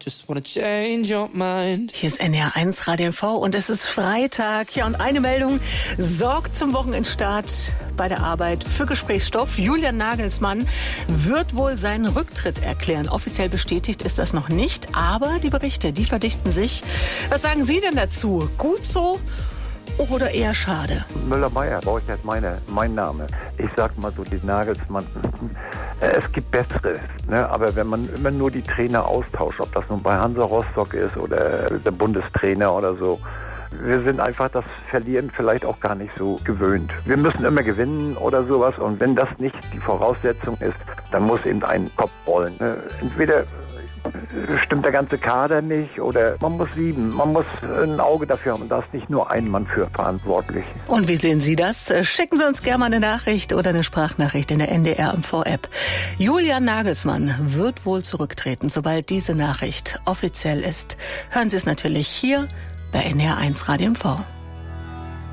just wanna change your mind. Hier ist NDR1 Radio MV und es ist Freitag. Ja, und eine Meldung sorgt zum Wochenendstart bei der Arbeit für Gesprächsstoff. Julian Nagelsmann wird wohl seinen Rücktritt erklären. Offiziell bestätigt ist das noch nicht, aber die Berichte, die verdichten sich. Was sagen Sie denn dazu? Gut so oder eher schade? Müller-Meyer, brauche ich jetzt mein Name. Ich sag mal so, die Nagelsmann, es gibt bessere, ne? Aber wenn man immer nur die Trainer austauscht, ob das nun bei Hansa Rostock ist oder der Bundestrainer oder so, wir sind einfach das Verlieren vielleicht auch gar nicht so gewöhnt. Wir müssen immer gewinnen oder sowas und wenn das nicht die Voraussetzung ist, dann muss eben ein Kopf rollen. Entweder stimmt der ganze Kader nicht oder man muss sieben, man muss ein Auge dafür haben und da ist nicht nur ein Mann für verantwortlich. Und wie sehen Sie das? Schicken Sie uns gerne mal eine Nachricht oder eine Sprachnachricht in der NDR MV-App. Julian Nagelsmann wird wohl zurücktreten, sobald diese Nachricht offiziell ist. Hören Sie es natürlich hier bei NDR1 Radio MV.